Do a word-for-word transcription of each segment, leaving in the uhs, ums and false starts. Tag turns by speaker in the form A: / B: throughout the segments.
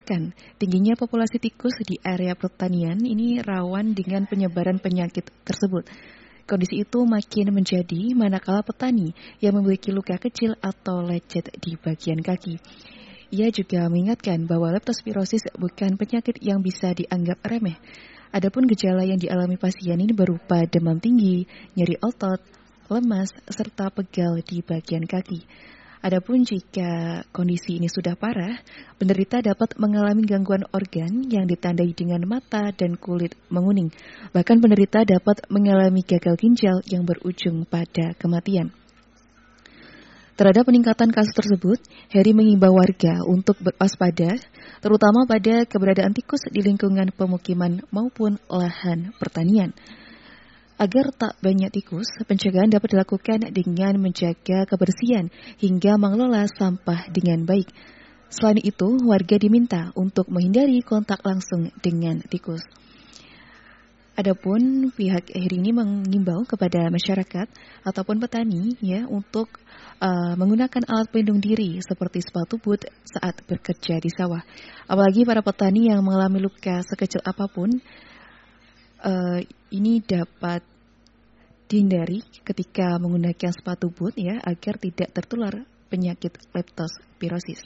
A: mengatakan tingginya populasi tikus di area pertanian ini rawan dengan penyebaran penyakit tersebut. Kondisi itu makin menjadi manakala petani yang memiliki luka kecil atau lecet di bagian kaki. Ia juga mengingatkan bahwa leptospirosis bukan penyakit yang bisa dianggap remeh. Adapun gejala yang dialami pasien ini berupa demam tinggi, nyeri otot, lemas, serta pegal di bagian kaki. Adapun jika kondisi ini sudah parah, penderita dapat mengalami gangguan organ yang ditandai dengan mata dan kulit menguning. Bahkan penderita dapat mengalami gagal ginjal yang berujung pada kematian. Terhadap peningkatan kasus tersebut, Heri mengimbau warga untuk berwaspada, terutama pada keberadaan tikus di lingkungan pemukiman maupun lahan pertanian. Agar tak banyak tikus, pencegahan dapat dilakukan dengan menjaga kebersihan hingga mengelola sampah dengan baik. Selain itu, warga diminta untuk menghindari kontak langsung dengan tikus. Adapun pihak Heri ini mengimbau kepada masyarakat ataupun petani ya untuk uh, menggunakan alat pelindung diri seperti sepatu boot saat bekerja di sawah. Apalagi para petani yang mengalami luka sekecil apapun, uh, ini dapat dihindari ketika menggunakan sepatu boot ya agar tidak tertular penyakit leptospirosis.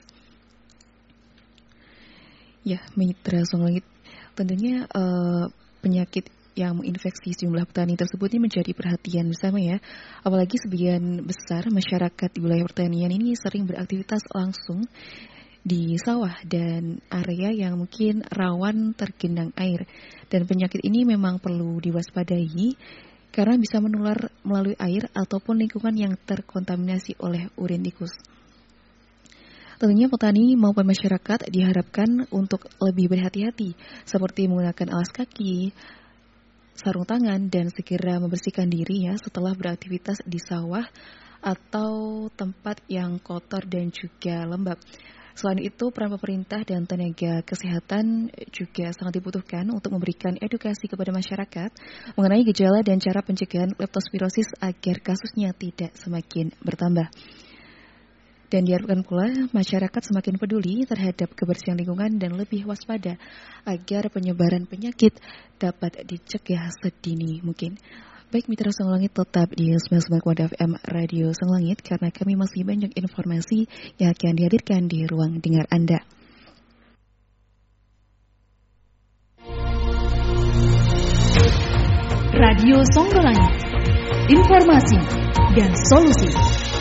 A: Ya, Mitra Songlangit, tentunya uh, penyakit yang menginfeksi sejumlah petani tersebut ini menjadi perhatian bersama ya. Apalagi sebagian besar masyarakat di wilayah pertanian ini sering beraktivitas langsung di sawah dan area yang mungkin rawan tergenang air. Dan penyakit ini memang perlu diwaspadai karena bisa menular melalui air ataupun lingkungan yang terkontaminasi oleh urin tikus. Tentunya petani maupun masyarakat diharapkan untuk lebih berhati-hati seperti menggunakan alas kaki, sarung tangan, dan segera membersihkan diri ya setelah beraktivitas di sawah atau tempat yang kotor dan juga lembab. Selain itu, peran pemerintah dan tenaga kesehatan juga sangat dibutuhkan untuk memberikan edukasi kepada masyarakat mengenai gejala dan cara pencegahan leptospirosis agar kasusnya tidak semakin bertambah. Dan diharapkan pula masyarakat semakin peduli terhadap kebersihan lingkungan dan lebih waspada agar penyebaran penyakit dapat dicegah sedini mungkin. Baik Mitra Songlangit, tetap di sembilan puluh sembilan koma dua F M Radio Songlangit karena kami masih banyak informasi yang akan dihadirkan di ruang dengar Anda.
B: Radio Songlangit, informasi dan solusi.